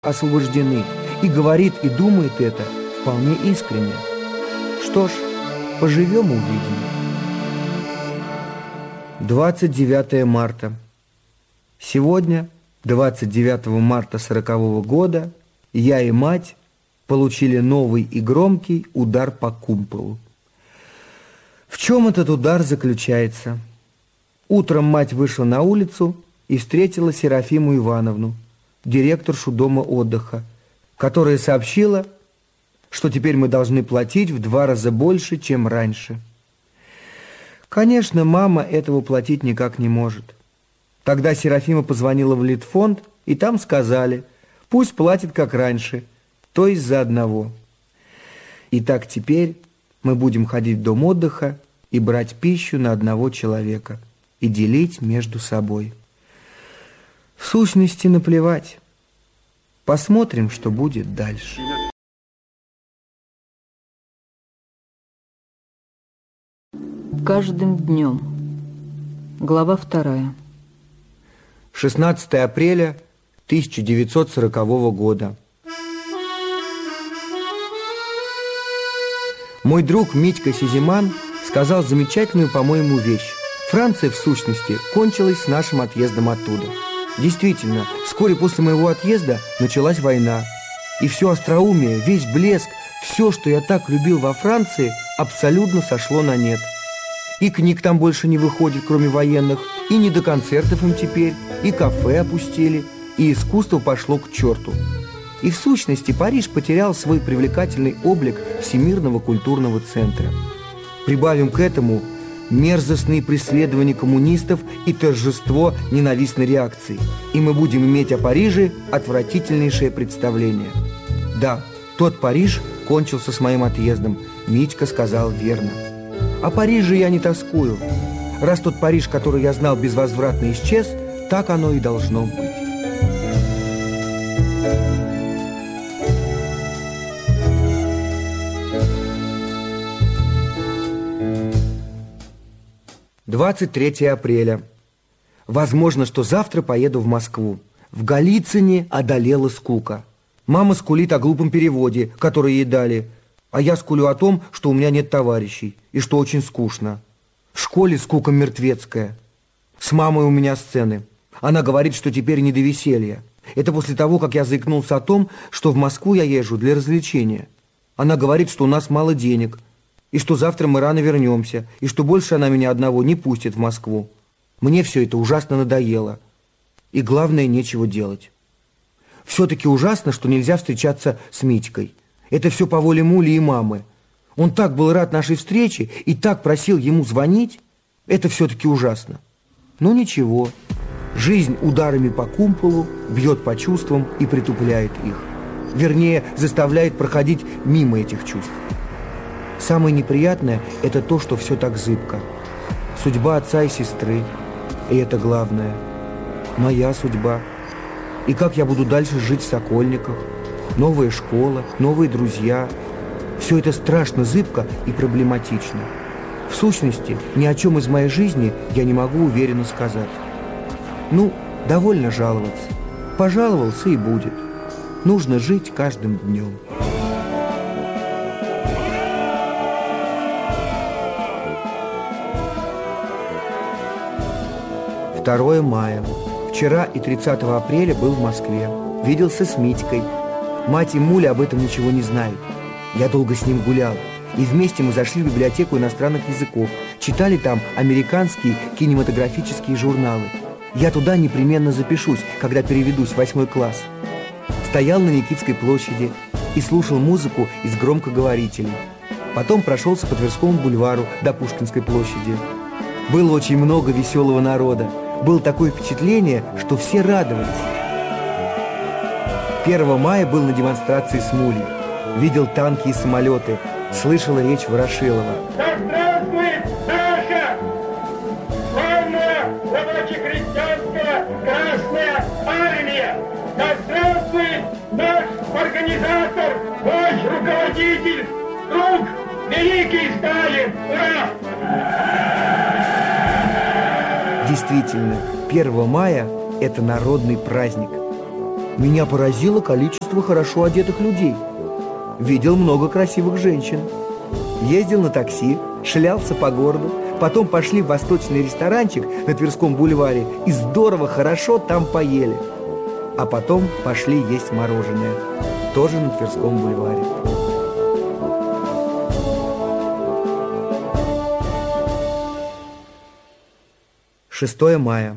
освобождены, и говорит и думает это вполне искренне. Что ж, поживем – увидим. 29 марта. Сегодня, 29 марта 40-го года, я и мать получили новый и громкий удар по кумполу. В чем этот удар заключается? Утром мать вышла на улицу и встретила Серафиму Ивановну, директоршу дома отдыха, которая сообщила, что теперь мы должны платить в 2 раза больше, чем раньше. Конечно, мама этого платить никак не может. Тогда Серафима позвонила в Литфонд, и там сказали, пусть платит как раньше, то есть за одного. Итак, теперь мы будем ходить в дом отдыха и брать пищу на одного человека и делить между собой. В сущности, наплевать. Посмотрим, что будет дальше. Каждым днем. Глава 2. 16 апреля 1940 года. Мой друг Митька Сизиман сказал замечательную, по-моему, вещь. Франция, в сущности, кончилась с нашим отъездом оттуда. Действительно, вскоре после моего отъезда началась война. И все остроумие, весь блеск, все, что я так любил во Франции, абсолютно сошло на нет. И книг там больше не выходит, кроме военных, и не до концертов им теперь, и кафе опустили, и искусство пошло к черту. И в сущности Париж потерял свой привлекательный облик всемирного культурного центра. Прибавим к этому мерзостные преследования коммунистов и торжество ненавистной реакции, и мы будем иметь о Париже отвратительнейшее представление. Да, тот Париж кончился с моим отъездом, Митька сказал верно. О Париже я не тоскую. Раз тот Париж, который я знал, безвозвратно исчез, так оно и должно быть. – 23 апреля. Возможно, что завтра поеду в Москву. В Голицыне одолела скука. Мама скулит о глупом переводе, который ей дали, а я скулю о том, что у меня нет товарищей и что очень скучно. В школе скука мертвецкая. С мамой у меня сцены. Она говорит, что теперь не до веселья. Это после того, как я заикнулся о том, что в Москву я езжу для развлечения. Она говорит, что у нас мало денег, и что завтра мы рано вернемся, и что больше она меня одного не пустит в Москву. Мне все это ужасно надоело. И главное, нечего делать. Все-таки ужасно, что нельзя встречаться с Митькой. Это все по воле Мули и мамы. Он так был рад нашей встрече и так просил ему звонить. Это все-таки ужасно. Но ничего. Жизнь ударами по кумполу бьет по чувствам и притупляет их. Вернее, заставляет проходить мимо этих чувств. Самое неприятное – это то, что все так зыбко. Судьба отца и сестры, и это главное. Моя судьба. И как я буду дальше жить в Сокольниках? Новая школа, новые друзья. Все это страшно зыбко и проблематично. В сущности, ни о чем из моей жизни я не могу уверенно сказать. Ну, довольно жаловаться. Пожаловался и будет. Нужно жить каждым днем. 2 мая. Вчера и 30 апреля был в Москве. Виделся с Митькой. Мать и Муля об этом ничего не знают. Я долго с ним гулял. И вместе мы зашли в библиотеку иностранных языков. Читали там американские кинематографические журналы. Я туда непременно запишусь, когда переведусь в 8 класс. Стоял на Никитской площади и слушал музыку из громкоговорителей. Потом прошелся по Тверскому бульвару до Пушкинской площади. Было очень много веселого народа. Было такое впечатление, что все радовались. 1 мая был на демонстрации с Мулей. Видел танки и самолеты. Слышал речь Ворошилова. Да здравствует наша славная рабоче-крестьянская Красная Армия! Да здравствует наш организатор, ваш руководитель, друг, великий Сталин! Ура! Действительно, 1 мая – это народный праздник. Меня поразило количество хорошо одетых людей. Видел много красивых женщин. Ездил на такси, шлялся по городу. Потом пошли в восточный ресторанчик на Тверском бульваре и здорово, хорошо там поели. А потом пошли есть мороженое, тоже на Тверском бульваре. «6 мая.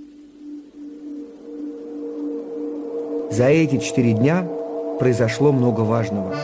За эти 4 дня произошло много важного.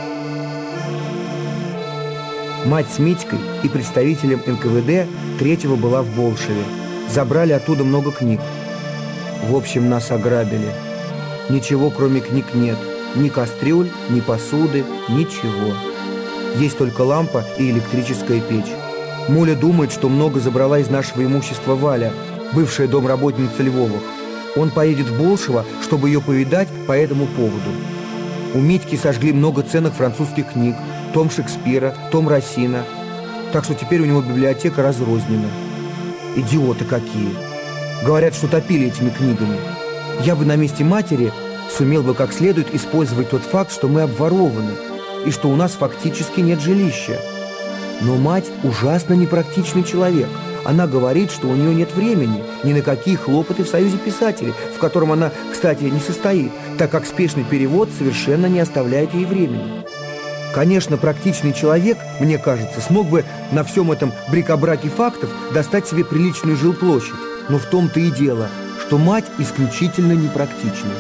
Мать с Митькой и представителем НКВД 3-го была в Болшеве. Забрали оттуда много книг. В общем, нас ограбили. Ничего, кроме книг, нет. Ни кастрюль, ни посуды, ничего. Есть только лампа и электрическая печь. Муля думает, что много забрала из нашего имущества Валя, бывшая домработница Львовых. Он поедет в Болшево, чтобы ее повидать по этому поводу. У Митьки сожгли много ценных французских книг. Том Шекспира, том Рассина. Так что теперь у него библиотека разрознена. Идиоты какие. Говорят, что топили этими книгами. Я бы на месте матери сумел бы как следует использовать тот факт, что мы обворованы, и что у нас фактически нет жилища. Но мать ужасно непрактичный человек. Она говорит, что у нее нет времени ни на какие хлопоты в Союзе писателей, в котором она, кстати, не состоит, так как спешный перевод совершенно не оставляет ей времени. Конечно, практичный человек, мне кажется, смог бы на всем этом брик-а-браке фактов достать себе приличную жилплощадь. Но в том-то и дело, что мать исключительно непрактична.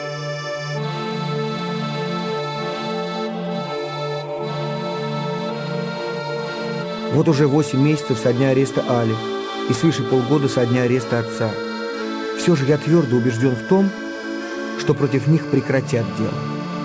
Вот уже 8 месяцев со дня ареста Али и свыше полгода со дня ареста отца. Все же я твердо убежден в том, что против них прекратят дело.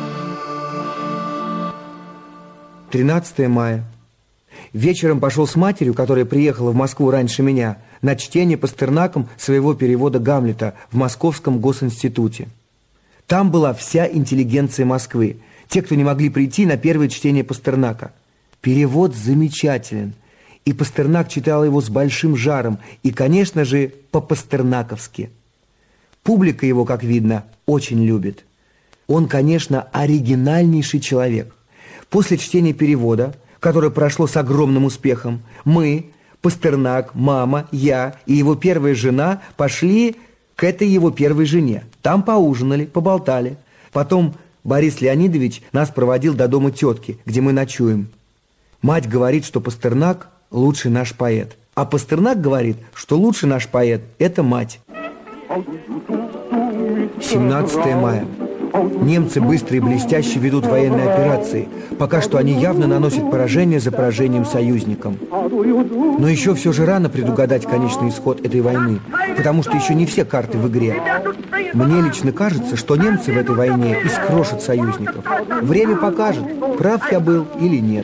13 мая. Вечером пошел с матерью, которая приехала в Москву раньше меня, на чтение Пастернаком своего перевода Гамлета в Московском госинституте. Там была вся интеллигенция Москвы, те, кто не могли прийти на первое чтение Пастернака. Перевод замечателен, и Пастернак читал его с большим жаром и, конечно же, по-пастернаковски. Публика его, как видно, очень любит. Он, конечно, оригинальнейший человек. После чтения перевода, которое прошло с огромным успехом, мы, Пастернак, мама, я и его первая жена пошли к этой его первой жене. Там поужинали, поболтали. Потом Борис Леонидович нас проводил до дома тетки, где мы ночуем. Мать говорит, что Пастернак – лучший наш поэт. А Пастернак говорит, что лучший наш поэт – это мать. 17 мая. Немцы быстро и блестяще ведут военные операции. Пока что они явно наносят поражение за поражением союзникам. Но еще все же рано предугадать конечный исход этой войны, потому что еще не все карты в игре. Мне лично кажется, что немцы в этой войне искрошат союзников. Время покажет, прав я был или нет.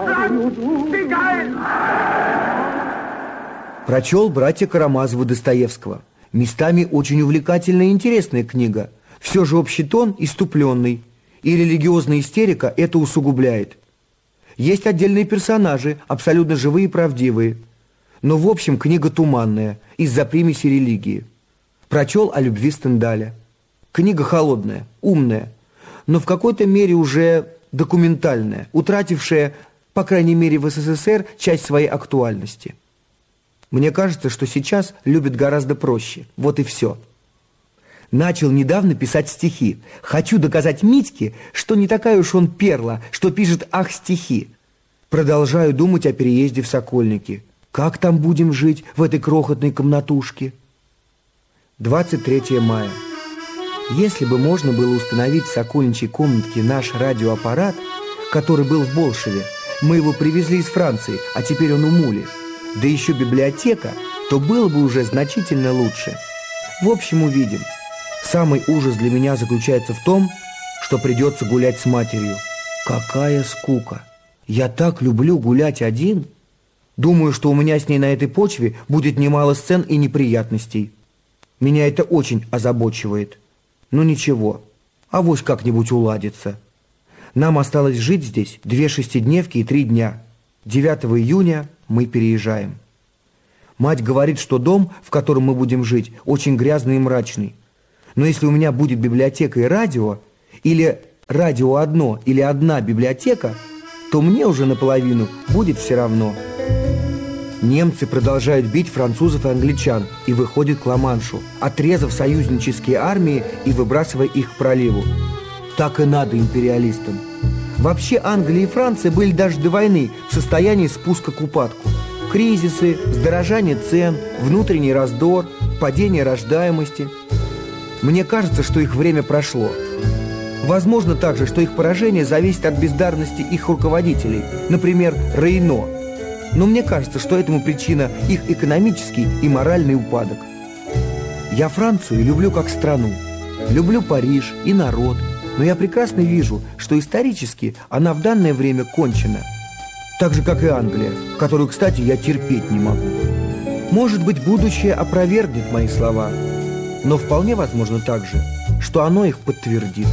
Прочел «Братья Карамазовы» Достоевского. Местами очень увлекательная и интересная книга. Все же общий тон иступленный, и религиозная истерика это усугубляет. Есть отдельные персонажи, абсолютно живые и правдивые. Но в общем книга туманная, из-за примеси религии. Прочел о любви Стендаля. Книга холодная, умная, но в какой-то мере уже документальная, утратившая, по крайней мере в СССР, часть своей актуальности. Мне кажется, что сейчас любят гораздо проще. Вот и все. Начал недавно писать стихи. Хочу доказать Митьке, что не такая уж он перла, что пишет «ах, стихи». Продолжаю думать о переезде в Сокольники. Как там будем жить в этой крохотной комнатушке? 23 мая. Если бы можно было установить в сокольничьей комнатке наш радиоаппарат, который был в Болшеве, мы его привезли из Франции, а теперь он у Мули, да еще библиотека, то было бы уже значительно лучше. В общем, увидим. Самый ужас для меня заключается в том, что придется гулять с матерью. Какая скука! Я так люблю гулять один. Думаю, что у меня с ней на этой почве будет немало сцен и неприятностей. Меня это очень озабочивает. Ну ничего, авось как-нибудь уладится. Нам осталось жить здесь 2 шестидневки и 3 дня. 9 июня мы переезжаем. Мать говорит, что дом, в котором мы будем жить, очень грязный и мрачный. Но если у меня будет библиотека и радио, или радио одно, или одна библиотека, то мне уже наполовину будет все равно. Немцы продолжают бить французов и англичан и выходят к Ла-Маншу, отрезав союзнические армии и выбрасывая их к проливу. Так и надо империалистам. Вообще Англия и Франция были даже до войны в состоянии спуска к упадку. Кризисы, вздорожание цен, внутренний раздор, падение рождаемости. Мне кажется, что их время прошло. Возможно также, что их поражение зависит от бездарности их руководителей, например, Рейно. Но мне кажется, что этому причина их экономический и моральный упадок. Я Францию люблю как страну, люблю Париж и народ, но я прекрасно вижу, что исторически она в данное время кончена. Так же, как и Англия, которую, кстати, я терпеть не могу. Может быть, будущее опровергнет мои слова, но вполне возможно также, что оно их подтвердит.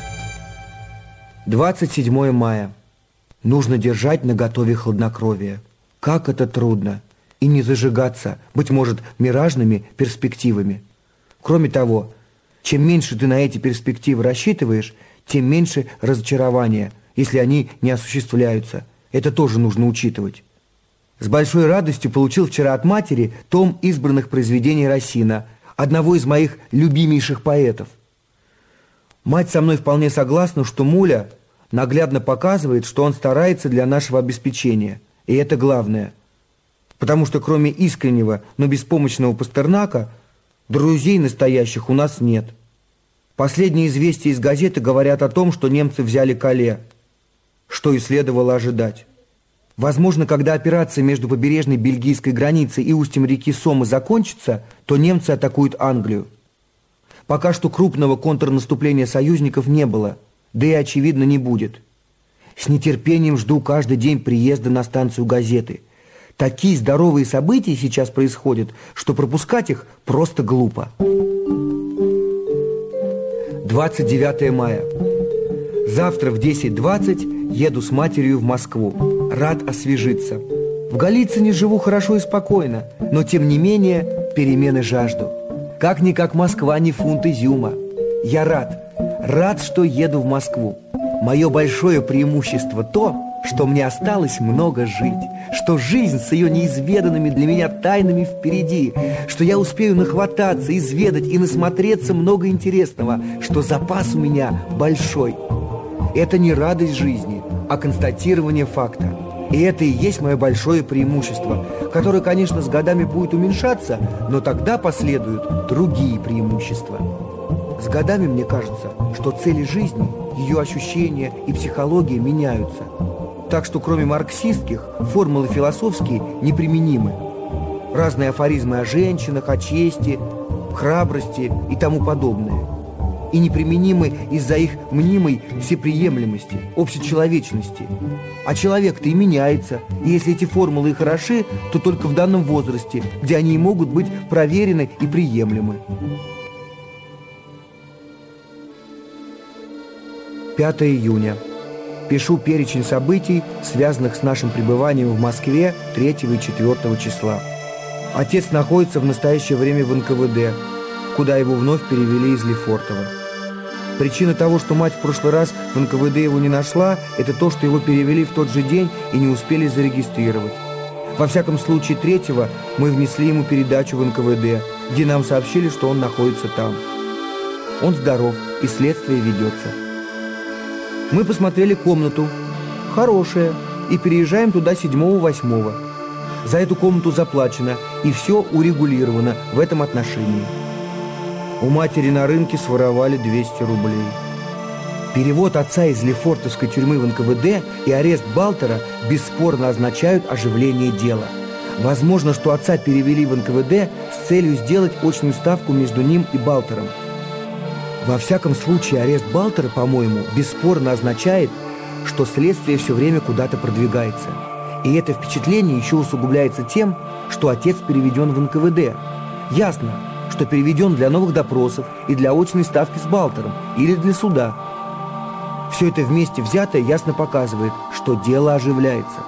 27 мая. Нужно держать наготове хладнокровие. Как это трудно. И не зажигаться, быть может, миражными перспективами. Кроме того, чем меньше ты на эти перспективы рассчитываешь, тем меньше разочарования, если они не осуществляются. Это тоже нужно учитывать. С большой радостью получил вчера от матери том избранных произведений Расина, одного из моих любимейших поэтов. Мать со мной вполне согласна, что Муля наглядно показывает, что он старается для нашего обеспечения. И это главное. Потому что кроме искреннего, но беспомощного Пастернака, друзей настоящих у нас нет. Последние известия из газеты говорят о том, что немцы взяли Кале, что и следовало ожидать. Возможно, когда операция между побережной бельгийской границей и устьем реки Сомы закончится, то немцы атакуют Англию. Пока что крупного контрнаступления союзников не было, да и, очевидно, не будет. С нетерпением жду каждый день приезда на станцию газеты. Такие здоровые события сейчас происходят, что пропускать их просто глупо. 29 мая. Завтра в 10:20 еду с матерью в Москву. Рад освежиться. В Голицыне живу хорошо и спокойно, но тем не менее перемены жажду. Как-никак Москва не фунт изюма. Я рад, что еду в Москву. Мое большое преимущество то, что мне осталось много жить, что жизнь с ее неизведанными для меня тайнами впереди, что я успею нахвататься, изведать и насмотреться много интересного, что запас у меня большой. Это не радость жизни, а констатирование факта. И это и есть мое большое преимущество, которое, конечно, с годами будет уменьшаться, но тогда последуют другие преимущества. С годами мне кажется, что цели жизни, ее ощущения и психология меняются. Так что кроме марксистских, формулы философские неприменимы. Разные афоризмы о женщинах, о чести, храбрости и тому подобное. И неприменимы из-за их мнимой всеприемлемости, общечеловечности. А человек-то и меняется, и если эти формулы и хороши, то только в данном возрасте, где они и могут быть проверены и приемлемы. 5 июня. Пишу перечень событий, связанных с нашим пребыванием в Москве 3 и 4 числа. Отец находится в настоящее время в НКВД, куда его вновь перевели из Лефортово. Причина того, что мать в прошлый раз в НКВД его не нашла, это то, что его перевели в тот же день и не успели зарегистрировать. Во всяком случае, 3-го мы внесли ему передачу в НКВД, где нам сообщили, что он находится там. Он здоров, и следствие ведется. Мы посмотрели комнату, хорошая, и переезжаем туда 7-8. За эту комнату заплачено, и все урегулировано в этом отношении. У матери на рынке своровали 200 рублей. Перевод отца из Лефортовской тюрьмы в НКВД и арест Балтера бесспорно означают оживление дела. Возможно, что отца перевели в НКВД с целью сделать очную ставку между ним и Балтером. Во всяком случае, арест Балтера, по-моему, бесспорно означает, что следствие все время куда-то продвигается. И это впечатление еще усугубляется тем, что отец переведен в НКВД. Ясно, что переведен для новых допросов и для очной ставки с Балтером или для суда. Все это вместе взятое ясно показывает, что дело оживляется.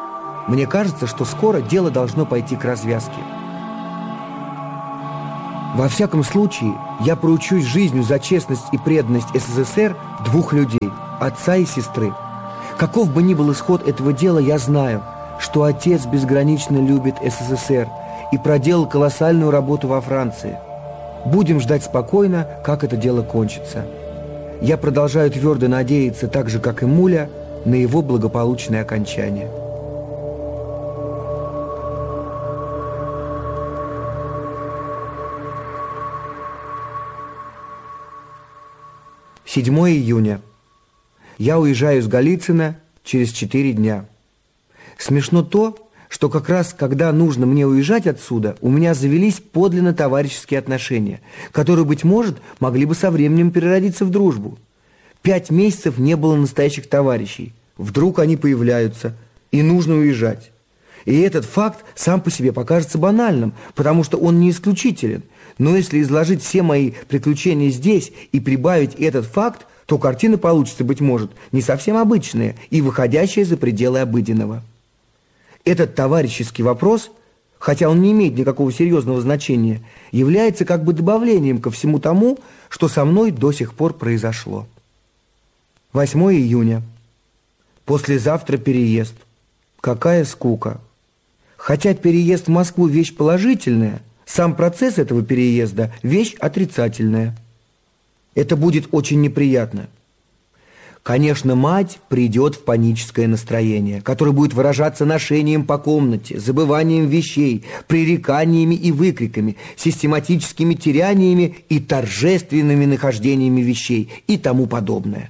Мне кажется, что скоро дело должно пойти к развязке. Во всяком случае, я проучусь жизнью за честность и преданность СССР двух людей, отца и сестры. Каков бы ни был исход этого дела, я знаю, что отец безгранично любит СССР и проделал колоссальную работу во Франции. Будем ждать спокойно, как это дело кончится. Я продолжаю твердо надеяться, так же, как и Муля, на его благополучное окончание. «7 июня. Я уезжаю из Голицына через 4 дня. Смешно то, что как раз когда нужно мне уезжать отсюда, у меня завелись подлинно товарищеские отношения, которые, быть может, могли бы со временем переродиться в дружбу. 5 месяцев не было настоящих товарищей. Вдруг они появляются, и нужно уезжать. И этот факт сам по себе покажется банальным, потому что он не исключителен. Но если изложить все мои приключения здесь и прибавить этот факт, то картина получится, быть может, не совсем обычная и выходящая за пределы обыденного. Этот товарищеский вопрос, хотя он не имеет никакого серьезного значения, является как бы добавлением ко всему тому, что со мной до сих пор произошло. 8 июня. Послезавтра переезд. Какая скука. Хотя переезд в Москву вещь положительная, сам процесс этого переезда вещь отрицательная. Это будет очень неприятно. Конечно, мать придет в паническое настроение, которое будет выражаться ношением по комнате, забыванием вещей, пререканиями и выкриками, систематическими теряниями и торжественными нахождениями вещей и тому подобное.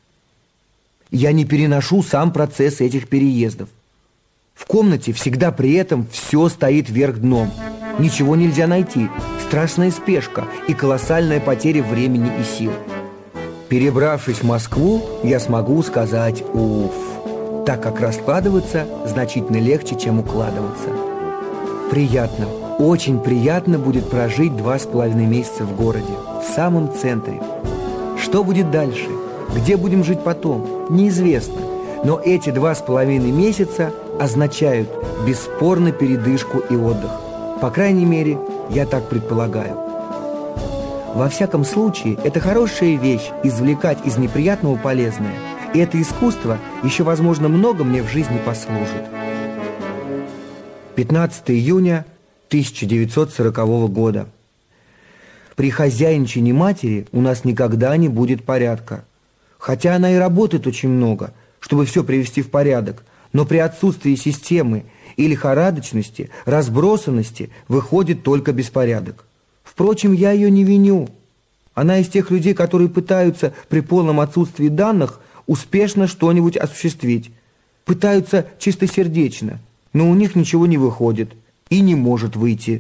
Я не переношу сам процесс этих переездов. В комнате всегда при этом все стоит вверх дном. Ничего нельзя найти, страшная спешка и колоссальная потеря времени и сил. Перебравшись в Москву, я смогу сказать «уф», так как раскладываться значительно легче, чем укладываться. Приятно, очень приятно будет прожить 2,5 месяца в городе, в самом центре. Что будет дальше? Где будем жить потом? Неизвестно. Но эти 2,5 месяца означают бесспорно передышку и отдых. По крайней мере, я так предполагаю. Во всяком случае, это хорошая вещь – извлекать из неприятного полезное. И это искусство еще, возможно, много мне в жизни послужит. 15 июня 1940 года. При хозяйничании матери у нас никогда не будет порядка. Хотя она и работает очень много, чтобы все привести в порядок, но при отсутствии системы и лихорадочности, разбросанности выходит только беспорядок. Впрочем, я ее не виню. Она из тех людей, которые пытаются при полном отсутствии данных успешно что-нибудь осуществить. Пытаются чистосердечно, но у них ничего не выходит и не может выйти.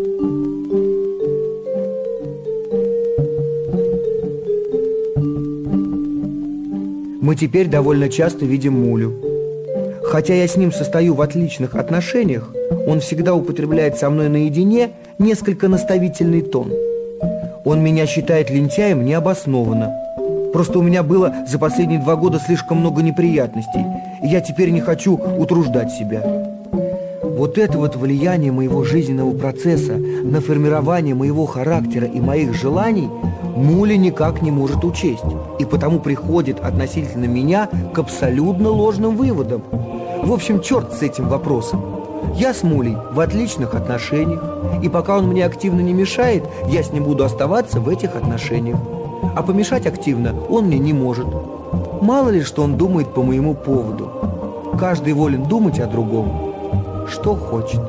Мы теперь довольно часто видим Мулю. Хотя я с ним состою в отличных отношениях, он всегда употребляет со мной наедине несколько наставительный тон. Он меня считает лентяем необоснованно. Просто у меня было за последние 2 года слишком много неприятностей, и я теперь не хочу утруждать себя. Вот это вот влияние моего жизненного процесса на формирование моего характера и моих желаний Муля никак не может учесть, и потому приходит относительно меня к абсолютно ложным выводам. В общем, черт с этим вопросом. Я с Мулей в отличных отношениях, и пока он мне активно не мешает, я с ним буду оставаться в этих отношениях. А помешать активно он мне не может. Мало ли, что он думает по моему поводу. Каждый волен думать о другом, что хочет.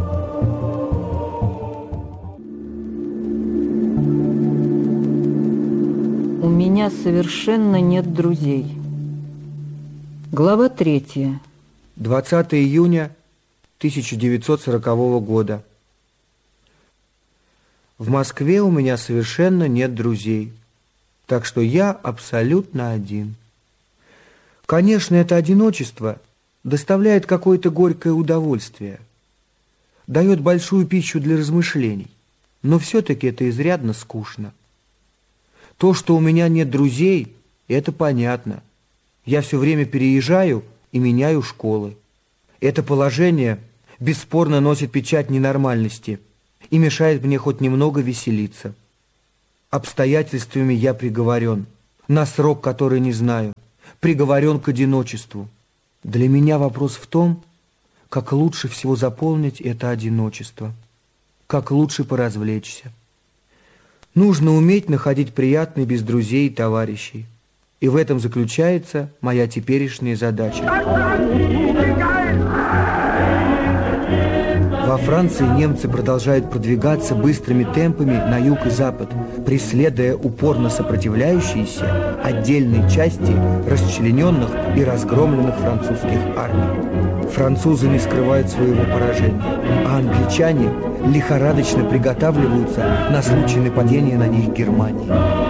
У меня совершенно нет друзей. Глава 3. 20 июня 1940 года. В Москве у меня совершенно нет друзей, так что я абсолютно один. Конечно, это одиночество доставляет какое-то горькое удовольствие, дает большую пищу для размышлений, но все-таки это изрядно скучно. То, что у меня нет друзей, это понятно. Я все время переезжаю и меняю школы. Это положение бесспорно носит печать ненормальности. и мешает мне хоть немного веселиться. Обстоятельствами я приговорен, на срок, который не знаю, приговорен к одиночеству. Для меня вопрос в том, как лучше всего заполнить это одиночество, как лучше поразвлечься. Нужно уметь находить приятное без друзей и товарищей. И в этом заключается моя теперешняя задача. Во Франции немцы продолжают продвигаться быстрыми темпами на юг и запад, преследуя упорно сопротивляющиеся отдельные части расчлененных и разгромленных французских армий. Французы не скрывают своего поражения, а англичане лихорадочно приготавливаются на случай нападения на них Германии.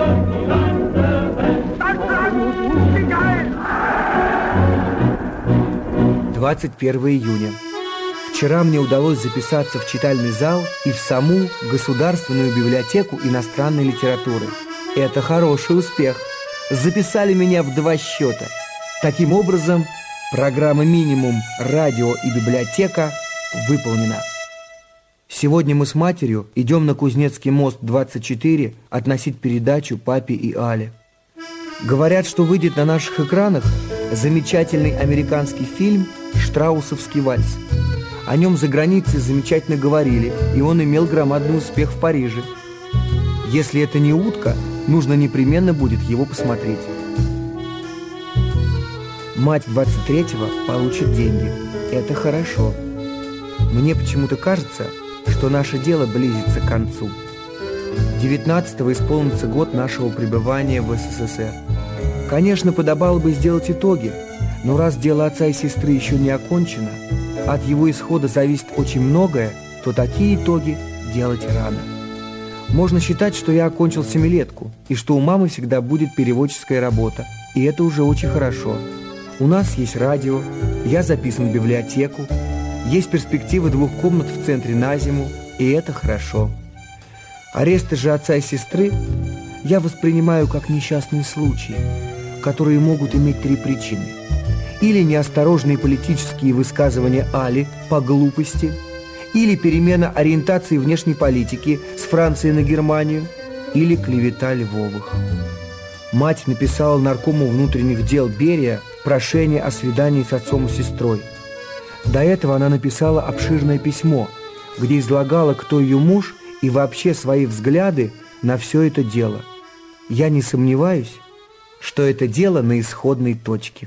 21 июня. Вчера мне удалось записаться в читальный зал и в саму Государственную библиотеку иностранной литературы. Это хороший успех. Записали меня в 2 счета. Таким образом, программа «Минимум. Радио и библиотека» выполнена. Сегодня мы с матерью идем на Кузнецкий мост 24 относить передачу папе и Але. Говорят, что выйдет на наших экранах замечательный американский фильм «Штраусовский вальс». О нем за границей замечательно говорили, и он имел громадный успех в Париже. Если это не утка, нужно непременно будет его посмотреть. Мать 23-го получит деньги. Это хорошо. Мне почему-то кажется, что наше дело близится к концу. 19-го исполнится год нашего пребывания в СССР. Конечно, подобало бы сделать итоги, но раз дело отца и сестры еще не окончено, от его исхода зависит очень многое, то такие итоги делать рано. Можно считать, что я окончил 7-летку, и что у мамы всегда будет переводческая работа, и это уже очень хорошо. У нас есть радио, я записан в библиотеку, есть перспективы 2 комнат в центре на зиму, и это хорошо. Аресты же отца и сестры я воспринимаю как несчастные случаи, которые могут иметь 3 причины. Или неосторожные политические высказывания Али по глупости, или перемена ориентации внешней политики с Франции на Германию, или клевета Львовых. Мать написала наркому внутренних дел Берия прошение о свидании с отцом и сестрой. До этого она написала обширное письмо, где излагала, кто ее муж и вообще свои взгляды на все это дело. Я не сомневаюсь, что это дело на исходной точке.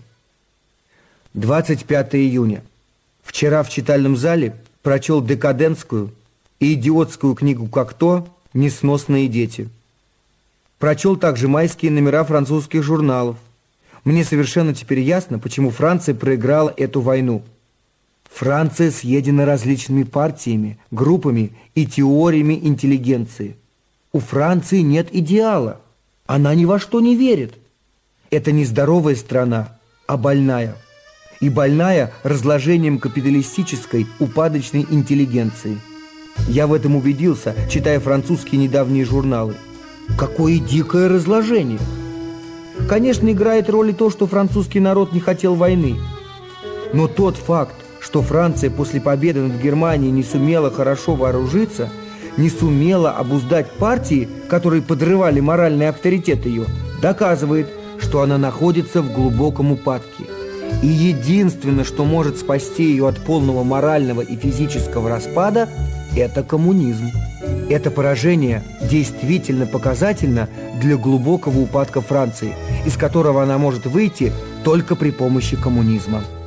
25 июня. Вчера в читальном зале прочел декадентскую и идиотскую книгу «Кокто. Несносные дети». Прочел также майские номера французских журналов. Мне совершенно теперь ясно, почему Франция проиграла эту войну. Франция съедена различными партиями, группами и теориями интеллигенции. У Франции нет идеала. Она ни во что не верит. Это не здоровая страна, а больная. И больная разложением капиталистической упадочной интеллигенции. Я в этом убедился, читая французские недавние журналы. Какое дикое разложение! Конечно, играет роль и то, что французский народ не хотел войны. Но тот факт, что Франция после победы над Германией не сумела хорошо вооружиться, не сумела обуздать партии, которые подрывали моральный авторитет ее, доказывает, что она находится в глубоком упадке. И единственное, что может спасти ее от полного морального и физического распада, это коммунизм. Это поражение действительно показательно для глубокого упадка Франции, из которого она может выйти только при помощи коммунизма.